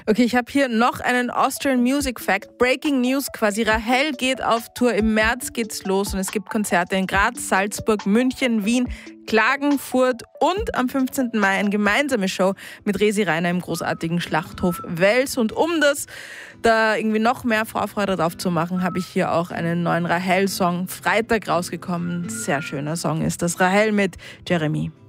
Okay, ich habe hier noch einen Austrian Music Fact. Breaking News quasi. Rahel geht auf Tour. Im März geht's los und es gibt Konzerte in Graz, Salzburg, München, Wien, Klagenfurt und am 15. Mai eine gemeinsame Show mit Resi Reiner im großartigen Schlachthof Wels. Und um das da irgendwie noch mehr Vorfreude drauf zu machen, habe ich hier auch einen neuen Rahel-Song Freitag rausgekommen. Sehr schöner Song ist das. Rahel mit Jeremy.